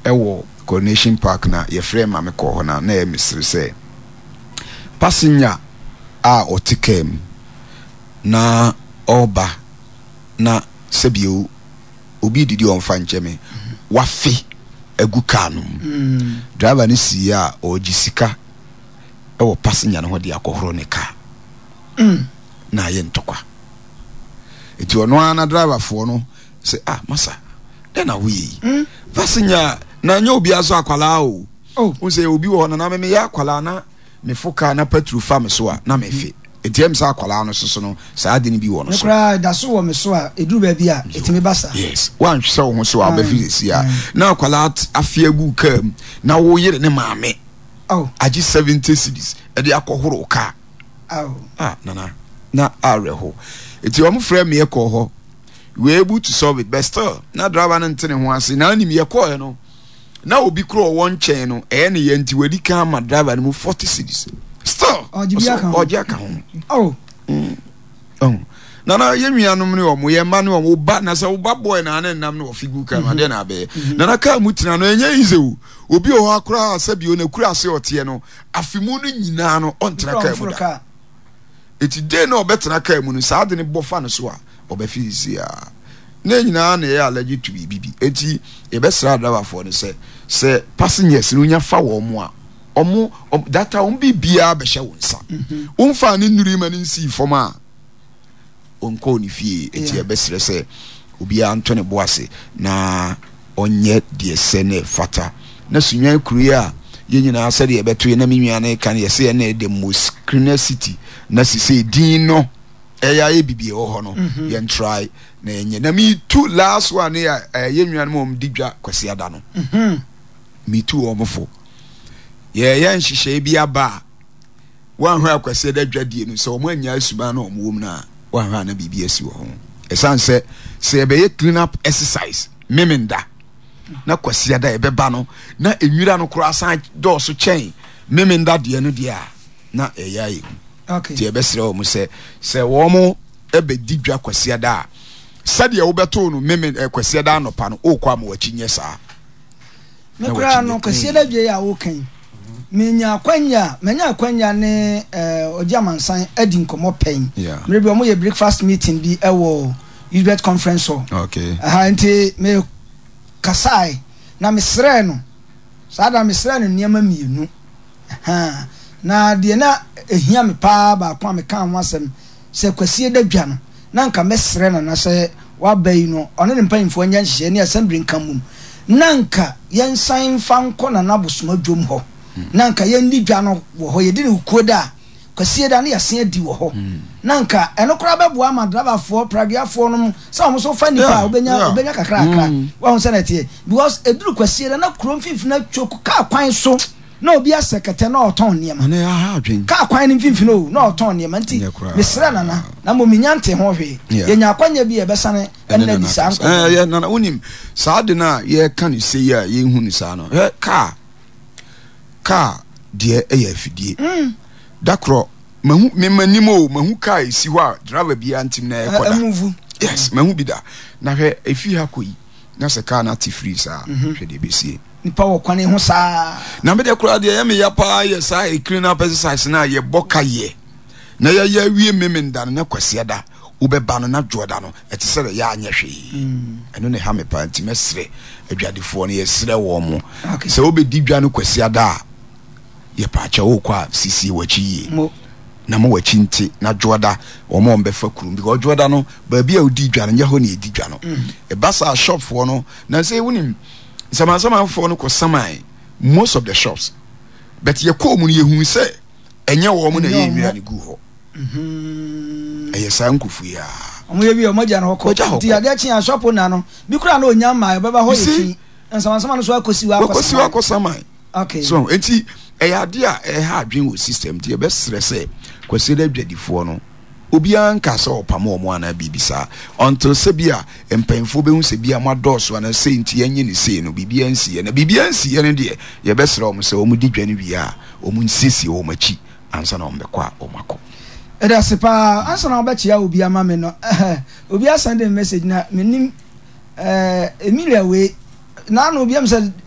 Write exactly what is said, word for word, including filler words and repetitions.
ewo Coronation Park na ye frame ma me ko ho na na e misiri say passenger a otikem na oba na sebio obi didi on fa ncheme wafe egu kanu mm. driver ni si a ogisika ewo passenger no ho de akohoro ne ka mm. na ye ntokwa eti ono ana driver fo no say ah masa then awi mm. passenger na nya obi aso akwala o oh un say obi wo na na me ya akwala na me foka na petrol farm so a na me fe eti em sa akwala no soso no sa de ni bi wo no so kra da so wo me so a eduru ba bi a eti me basa yes wan hwe wo ho so a ba fi si a na akwala afia gu kam na wo yire ne maame oh agi seventy cedis e de akohoro ka oh ah na na na areho eti wo mo frɛ me e ko ho we able to solve it but still na driver no ntene ho ase na anim ye ko e no na obi kro won chen no e ne ye nti wadi ka ma driver no forty cedis still oji aka ho oh oh na na ye nuanom ne omo ye ma ne omo ba na se wo ba boy na na nam no figu ka ma de na be na na ka mutina no enye izewu obi o akura asabi o na kura ase ote no afimu no nyina no ontena ka mu da eti de na obetena ka mu no sa de ne bofa no so a obefizia na nyina na ye allergic to bibi eti e be sra driver for no say say passengers no nya fa wo mo a omo data on bibia be hye wonsa umfa ne nuri ma ne nsi fom a onko ni fie eti e be sre say obi antone boase na onye de sene fata na sunwan kuru a ye nyina say de e beto ye na menwa na kan ye say na the most cleanest city na si say din no eya e bibie ho ho no ye try na enye na me too last one ya ye nwan mo mdidwa kwasi ada no mhm me too omfo ye ye nhihye bi aba wan ho akwasi ada dwadie no so mo anya asuba na omo wom na wan ho na bibie asi wo ho esan se se be ye clean up exercise memenda na kwasi ada e beba no na enwira no kura san do so chen memenda de no de a na eya yi okay tie besre o mu se se wo mo ebe didwa kwasi ada sade wo beto no meme kwasi ada no pa no o kwa ma wachi nye saa me kura no kwasi ada dwe ya wo kan menya kwanya menya kwanya ne eh ojamansan adi nkomo pen me bi o mo ye breakfast meeting bi e wo Elizabeth conference ho okay aha nti me kasai na me sre no sada me sre no niam mienu aha na de na ehia me pa ba kwa me kan wasem se kwasi da dwa no na nka mesre na na se wa bayi no one ne mpanfo nya nhye ne assembly nka mum na nka yen san fanko na nabosoma dwom ho na nka yen ni dwa no wo ho ye de ne ukoda kwasi da ne yase adi wo ho na nka eno kora beboa ma driverfo pragiafo no sa mo so fa nipa obenya obenya kakra kakra wa ho se na tie because eduru kwasi da na krom fimfina atwoku ka kwan so na obi asekete na oton niam na ya ha adwen ka kwan ni fimfina o na oton niam nti mesra nana na mo minyante ho hwe ye nya kwanya bi e besane enna di sa anko eh ye nana unim sa de na ye kan se ya ye hu ni sa no eh ka ka de e ya fidie mm dakro mahu me manimo mahu ka esi ho a driver bi antim na e koda yes mahu bi da na hwe efi ha koyi na se ka na ti free sa hwe de besie nipa wo kwane ho saa na me de kura de ye me ya pa ye sa e clean up exercise na ye boka ye na ya ya wie memenda na kwase da wo be ba no na joda no e te se ya anya hwe eno ne ha me pa nti mesre adwadefo no ye sre wo mo se wo be di dwa no kwase da ye pa cha wo kwa sisi wachi ye na mo wachi nti na joda wo mo mbe fa kurum because joda no ba bia odi dwa no nya ho na edi dwa no e basa shop fo no na se wonim sama sama fo no ko samai most of the shops but ye ko mu ye hu se enye wo mu na ye nwira ne gu ho mhm eye san kufu ya omo ye bi o moja no ko ti ade chi an shop na no bi kura na onya ma baba ho ye chi sama sama no so akosi wa akosi wa ko samai okay so enti e ya de a e ha adwen wo system ti e be sere se kwasi da dwadifo no obi an ka so opamo omo ana bibisa until se bia empanfo be hu se bia madoso ana se nti anye ni se no bibia nsi na bibia nsi ye ne de ye be sere omo se omo di dwane bia omo nsisi omo machi ansa na omo bekwa omo akọ eda sepa ansa na oba chia obi ama me no obi asande message na menim eh Emilia we na no obi am se